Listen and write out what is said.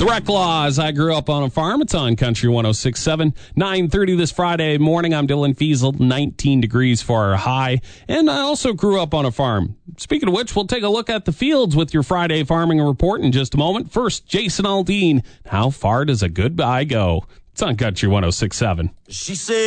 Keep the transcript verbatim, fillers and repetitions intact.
The Reclaws, I grew up on a farm. It's on Country one oh six point seven. nine thirty this Friday morning. I'm Dylan Fiesel, nineteen degrees for our high. And I also grew up on a farm. Speaking of which, we'll take a look at the fields with your Friday farming report in just a moment. First, Jason Aldean. How far does a goodbye go? It's on Country one oh six point seven. She said.